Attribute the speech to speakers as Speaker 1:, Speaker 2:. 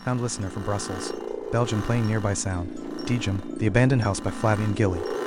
Speaker 1: Found listener from Brussels, Belgium playing nearby sound. Diegem, The Abandoned House by Flavian Gilly.